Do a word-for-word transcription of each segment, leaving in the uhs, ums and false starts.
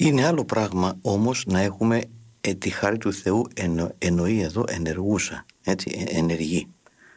Είναι άλλο πράγμα όμως να έχουμε ε, τη χάρη του Θεού εννο, εννοεί εδώ ενεργούσα, έτσι, ε, ενεργή.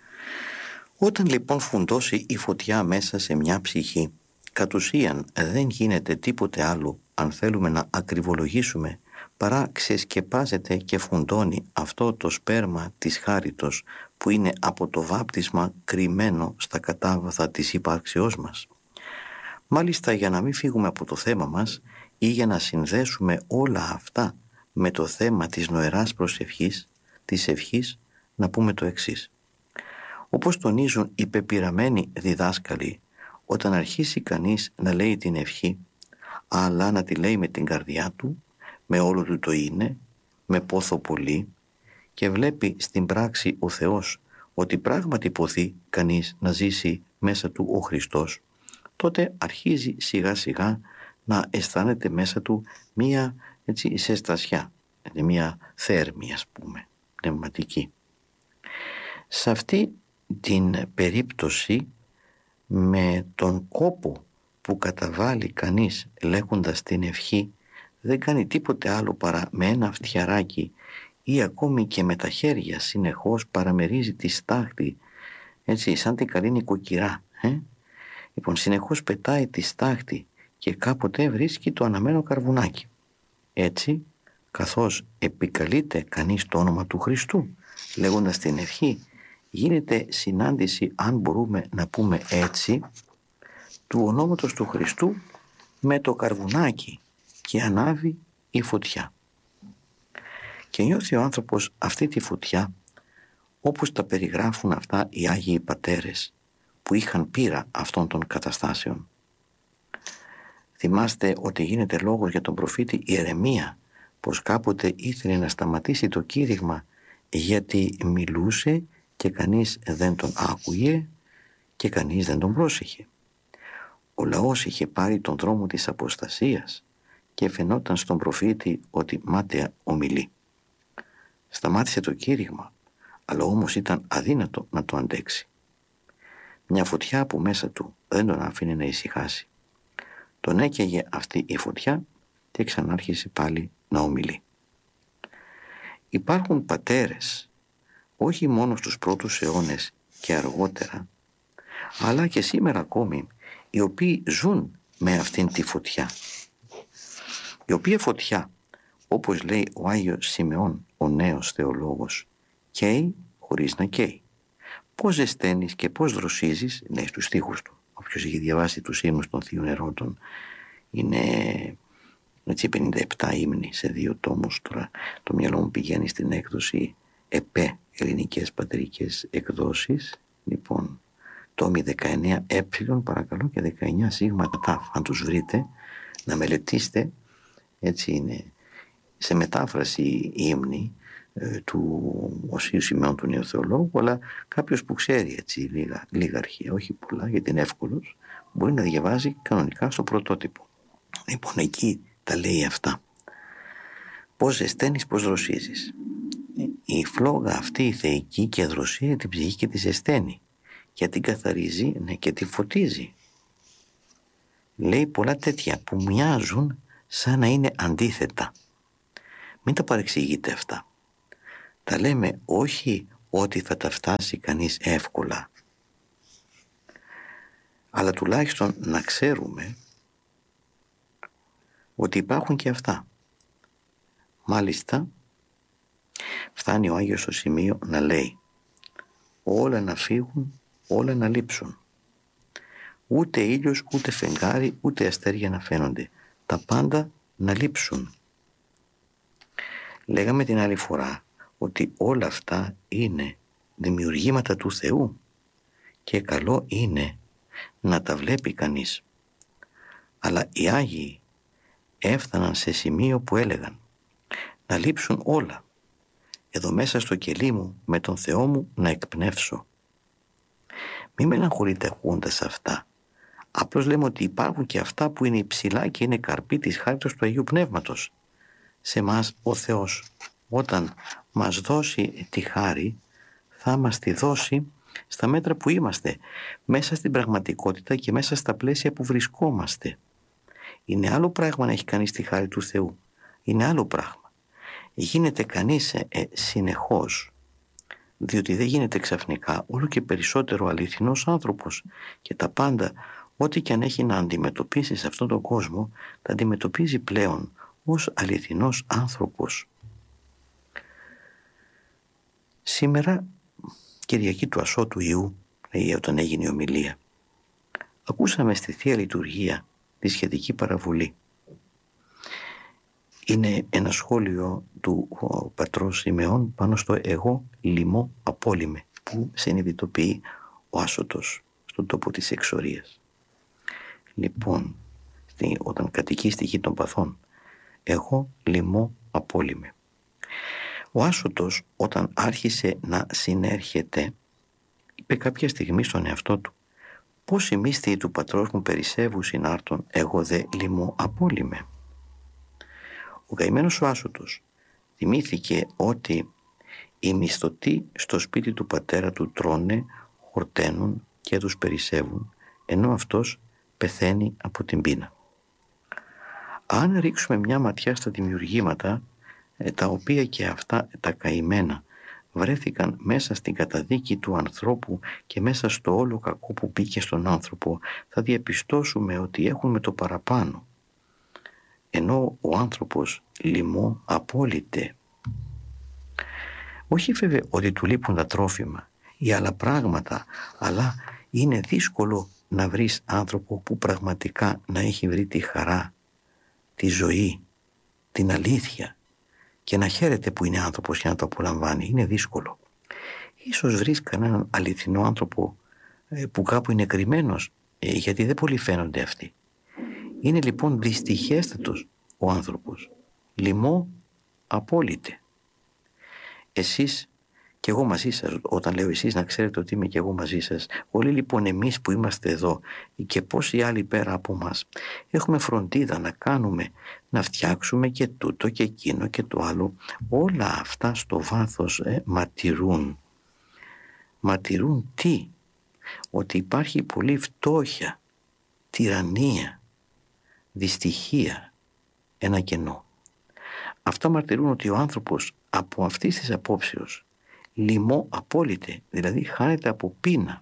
Όταν λοιπόν φουντώσει η φωτιά μέσα σε μια ψυχή, κατ' ουσίαν δεν γίνεται τίποτε άλλο αν θέλουμε να ακριβολογήσουμε παρά ξεσκεπάζεται και φουντώνει αυτό το σπέρμα της χάριτος που είναι από το βάπτισμα κρυμμένο στα κατάβαθα της ύπαρξεώς μας. Μάλιστα, για να μην φύγουμε από το θέμα μας ή για να συνδέσουμε όλα αυτά με το θέμα της νοεράς προσευχής, της ευχής, να πούμε το εξής. Όπως τονίζουν οι πεπειραμένοι διδάσκαλοι, όταν αρχίσει κανείς να λέει την ευχή, αλλά να τη λέει με την καρδιά του, με όλο του το είναι, με πόθο πολύ, και βλέπει στην πράξη ο Θεός ότι πράγματι ποθεί κανείς να ζήσει μέσα του ο Χριστός, τότε αρχίζει σιγά σιγά να αισθάνεται μέσα του μία έτσι ζεστασιά, μία θέρμη, ας πούμε, πνευματική. Σε αυτή την περίπτωση, με τον κόπο που καταβάλει κανείς λέγοντας την ευχή, δεν κάνει τίποτε άλλο παρά με ένα φτιαράκι ή ακόμη και με τα χέρια συνεχώς παραμερίζει τη στάχτη, έτσι σαν την καλή νοικοκυρά. Ε? Λοιπόν, συνεχώς πετάει τη στάχτη και κάποτε βρίσκει το αναμένο καρβουνάκι. Έτσι, καθώς επικαλείται κανείς το όνομα του Χριστού, λέγοντας την ευχή, γίνεται συνάντηση, αν μπορούμε να πούμε έτσι, του ονόματος του Χριστού με το καρβουνάκι και ανάβει η φωτιά. Και νιώθει ο άνθρωπος αυτή τη φωτιά όπως τα περιγράφουν αυτά οι Άγιοι Πατέρες που είχαν πείρα αυτών των καταστάσεων. Θυμάστε ότι γίνεται λόγος για τον προφήτη Ιερεμία, πως κάποτε ήθελε να σταματήσει το κήρυγμα γιατί μιλούσε και κανείς δεν τον άκουγε και κανείς δεν τον πρόσεχε. Ο λαός είχε πάρει τον δρόμο της αποστασίας και φαινόταν στον προφήτη ότι μάταια ομιλεί. Σταμάτησε το κήρυγμα, αλλά όμως ήταν αδύνατο να το αντέξει. Μια φωτιά που μέσα του δεν τον άφηνε να ησυχάσει. Τον έκαιγε αυτή η φωτιά και ξανάρχισε πάλι να ομιλεί. Υπάρχουν πατέρες, όχι μόνο στους πρώτους αιώνες και αργότερα, αλλά και σήμερα ακόμη, οι οποίοι ζουν με αυτήν τη φωτιά. Η οποία φωτιά, όπως λέει ο Άγιος Σιμεών, ο νέος θεολόγος, καίει χωρίς να καίει. Πώς ζεσταίνεις και πώς δροσίζεις, λέει στους στίχους του. Όποιος έχει διαβάσει τους ύμνους των Θείων Ερώτων, είναι έτσι πενήντα επτά ύμνοι σε δύο τόμους. Τώρα το μυαλό μου πηγαίνει στην έκδοση ΕΠΕ, ελληνικές πατερικές εκδόσεις. Λοιπόν, τόμοι δεκαεννέα ε, παρακαλώ, και δεκαεννέα σίγμα τάφ, αν τους βρείτε, να μελετήσετε. Έτσι είναι σε μετάφραση ύμνη ε, του Οσίου Σιμεών του Νέου Θεολόγου, αλλά κάποιος που ξέρει έτσι λίγα, λίγα αρχαία, όχι πολλά γιατί είναι εύκολος, μπορεί να διαβάζει κανονικά στο πρωτότυπο. Λοιπόν, εκεί τα λέει αυτά. Πώς ζεσταίνεις, πώς δροσίζεις. Η φλόγα αυτή η θεϊκή και δροσίζει την ψυχή και τη ζεσταίνει και την καθαρίζει, ναι, και τη φωτίζει. Λέει πολλά τέτοια που μοιάζουν σαν να είναι αντίθετα. Μην τα παρεξηγείτε αυτά. Τα λέμε όχι ότι θα τα φτάσει κανείς εύκολα, αλλά τουλάχιστον να ξέρουμε ότι υπάρχουν και αυτά. Μάλιστα, φτάνει ο Άγιος στο σημείο να λέει όλα να φύγουν, όλα να λείψουν. Ούτε ήλιος, ούτε φεγγάρι, ούτε αστέρια να φαίνονται. Τα πάντα να λείψουν. Λέγαμε την άλλη φορά ότι όλα αυτά είναι δημιουργήματα του Θεού και καλό είναι να τα βλέπει κανείς. Αλλά οι Άγιοι έφταναν σε σημείο που έλεγαν να λείψουν όλα. Εδώ μέσα στο κελί μου με τον Θεό μου να εκπνεύσω. Μη μελαγχολείτε ακούγοντας αυτά. Απλώς λέμε ότι υπάρχουν και αυτά που είναι υψηλά και είναι καρπή της χάριτος του Αγίου Πνεύματος. Σε μας ο Θεός, όταν μας δώσει τη χάρη, θα μας τη δώσει στα μέτρα που είμαστε, μέσα στην πραγματικότητα και μέσα στα πλαίσια που βρισκόμαστε. Είναι άλλο πράγμα να έχει κανείς τη χάρη του Θεού. Είναι άλλο πράγμα. Γίνεται κανείς ε, ε, συνεχώς, διότι δεν γίνεται ξαφνικά όλο και περισσότερο αληθινός άνθρωπος και τα πάντα, ό,τι και αν έχει να αντιμετωπίσει σε αυτόν τον κόσμο, τα αντιμετωπίζει πλέον ως αληθινός άνθρωπος. Σήμερα, Κυριακή του Ασώτου Ιού, λέει, όταν έγινε η ομιλία, ακούσαμε στη Θεία Λειτουργία τη σχετική παραβολή. Είναι ένα σχόλιο του ο, πατρός Σιμεών πάνω στο «εγώ λιμώ απόλυμε», που συνειδητοποιεί ο Άσωτος στον τόπο της εξορίας. Λοιπόν, όταν κατοικεί στη γη των παθών, «εγώ λιμώ απόλυμε». Ο Άσωτος, όταν άρχισε να συνέρχεται, είπε κάποια στιγμή στον εαυτό του, «Πώς οι μύστιοι του πατρός μου περισσεύουν συνάρτων, εγώ δε λιμώ απόλυμε». Ο καημένος ο Άσωτος θυμήθηκε ότι οι μισθωτοί στο σπίτι του πατέρα του τρώνε, χορταίνουν και τους περισσεύουν, ενώ αυτός πεθαίνει από την πείνα. Αν ρίξουμε μια ματιά στα δημιουργήματα, τα οποία και αυτά τα καημένα βρέθηκαν μέσα στην καταδίκη του ανθρώπου και μέσα στο όλο κακό που μπήκε στον άνθρωπο, θα διαπιστώσουμε ότι έχουμε το παραπάνω. Ενώ ο άνθρωπος λιμώ απόλυτε. Όχι βέβαια ότι του λείπουν τα τρόφιμα ή άλλα πράγματα, αλλά είναι δύσκολο να βρεις άνθρωπο που πραγματικά να έχει βρει τη χαρά, τη ζωή, την αλήθεια και να χαίρεται που είναι άνθρωπος και να το απολαμβάνει. Είναι δύσκολο. Ίσως βρεις κανέναν αληθινό άνθρωπο που κάπου είναι κρυμμένος, γιατί δεν πολύ φαίνονται αυτοί. Είναι λοιπόν δυστυχέστατος ο άνθρωπος. Λιμώ απόλυτε. Εσείς και εγώ μαζί σας, όταν λέω εσείς να ξέρετε ότι είμαι και εγώ μαζί σας, όλοι λοιπόν εμείς που είμαστε εδώ και πόσοι άλλοι πέρα από μας, έχουμε φροντίδα να κάνουμε, να φτιάξουμε και τούτο και εκείνο και το άλλο. Όλα αυτά στο βάθος ε, ματηρούν. Ματηρούν τι? Ότι υπάρχει πολλή φτώχεια, τυραννία, δυστυχία, ένα κενό. Αυτά μαρτυρούν ότι ο άνθρωπος από αυτής της απόψεως λιμώ απόλυτε, δηλαδή χάνεται από πείνα,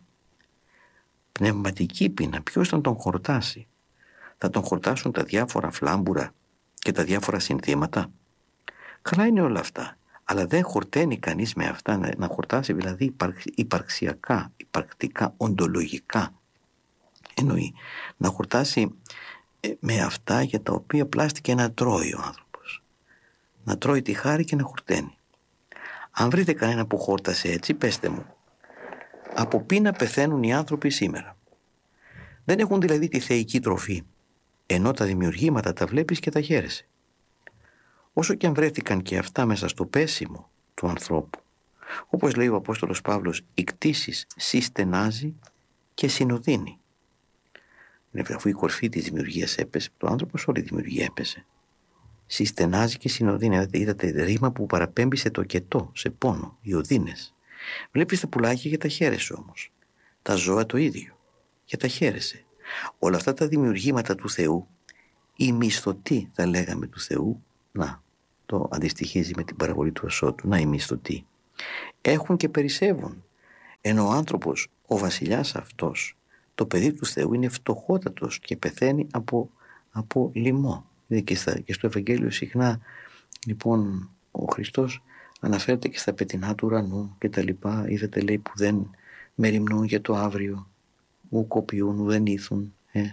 πνευματική πείνα. Ποιος θα τον χορτάσει? Θα τον χορτάσουν τα διάφορα φλάμπουρα και τα διάφορα συνθήματα? Καλά είναι όλα αυτά, αλλά δεν χορταίνει κανείς με αυτά, να, να χορτάσει δηλαδή υπαρξιακά, υπαρκτικά, οντολογικά. Εννοεί να χορτάσει με αυτά για τα οποία πλάστηκε να τρώει ο άνθρωπος. Να τρώει τη χάρη και να χορταίνει. Αν βρείτε κανένα που χόρτασε έτσι, πέστε μου. Από πείνα πεθαίνουν οι άνθρωποι σήμερα. Δεν έχουν δηλαδή τη θεϊκή τροφή, ενώ τα δημιουργήματα τα βλέπεις και τα χαίρεσαι. Όσο και αν βρέθηκαν και αυτά μέσα στο πέσιμο του ανθρώπου, όπως λέει ο Απόστολος Παύλος, η κτήσης συστενάζει και συνοδύνει. Αφού η κορφή της δημιουργίας έπεσε, το άνθρωπος όλη η δημιουργία έπεσε. Συστενάζει και συνοδύνει. Είδατε ρήμα που παραπέμπει σε το κετό, σε πόνο, οι οδύνες. Βλέπεις τα πουλάκια και τα χαίρεσαι όμως. Τα ζώα το ίδιο και τα χαίρεσαι. Όλα αυτά τα δημιουργήματα του Θεού, οι μισθωτοί θα λέγαμε του Θεού, να το αντιστοιχίζει με την παραβολή του Ασώτου, να οι μισθωτοί, έχουν και περισσεύουν. Ενώ ο άνθρωπος, ο βασιλιάς αυτός, το παιδί του Θεού είναι φτωχότατος και πεθαίνει από, από λιμώ. Και, στα, και στο Ευαγγέλιο συχνά λοιπόν ο Χριστός αναφέρεται και στα πετεινά του ουρανού και τα λοιπά. Είδατε, λέει, που δεν μεριμνούν για το αύριο, ου κοπιούν, ου δεν ήθουν. Ε.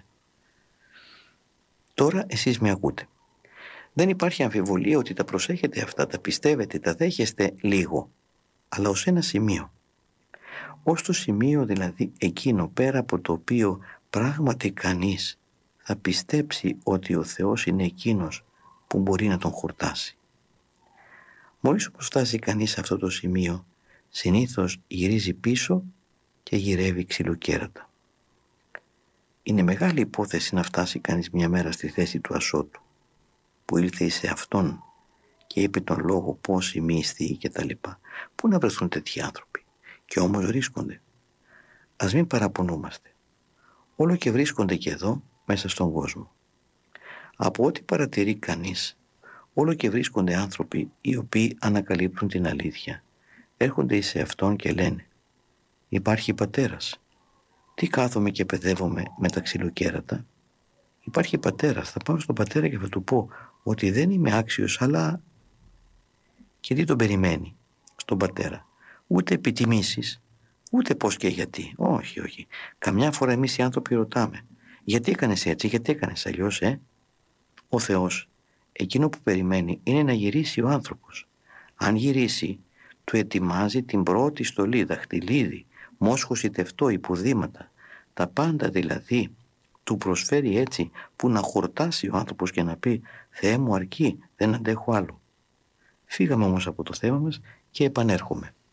Τώρα εσείς με ακούτε. Δεν υπάρχει αμφιβολία ότι τα προσέχετε αυτά, τα πιστεύετε, τα δέχεστε λίγο, αλλά ως ένα σημείο. Ως το σημείο δηλαδή εκείνο πέρα από το οποίο πράγματι κανείς θα πιστέψει ότι ο Θεός είναι εκείνος που μπορεί να τον χορτάσει. Μόλις όπως φτάσει κανείς σε αυτό το σημείο, συνήθως γυρίζει πίσω και γυρεύει ξυλοκέρατα. Είναι μεγάλη υπόθεση να φτάσει κανείς μια μέρα στη θέση του Ασώτου, που ήλθε σε αυτόν και είπε τον λόγο πόσοι μύστιοι και τα λοιπά. Πού να βρεθούν τέτοιοι άνθρωποι? Και όμως βρίσκονται. Ας μην παραπονούμαστε. Όλο και βρίσκονται και εδώ μέσα στον κόσμο. Από ό,τι παρατηρεί κανείς, όλο και βρίσκονται άνθρωποι οι οποίοι ανακαλύπτουν την αλήθεια. Έρχονται εις εαυτόν και λένε «Υπάρχει πατέρας. Τι κάθομαι και παιδεύομαι με τα ξυλοκέρατα? Υπάρχει πατέρας. Θα πάω στον πατέρα και θα του πω ότι δεν είμαι άξιος, αλλά...» Και τι τον περιμένει στον πατέρα? Ούτε επιτιμήσεις, ούτε πώς και γιατί. Όχι, όχι. Καμιά φορά εμείς οι άνθρωποι ρωτάμε «Γιατί έκανες έτσι, γιατί έκανες αλλιώς, ε?» Ο Θεός, εκείνο που περιμένει είναι να γυρίσει ο άνθρωπος. Αν γυρίσει, του ετοιμάζει την πρώτη στολή, δαχτυλίδι, μόσχος τευτό, υποδήματα. Τα πάντα δηλαδή του προσφέρει έτσι που να χορτάσει ο άνθρωπος και να πει «Θεέ μου αρκεί, δεν αντέχω άλλο». Φύγαμε όμως από το θέμα μας και επανέρχομαι.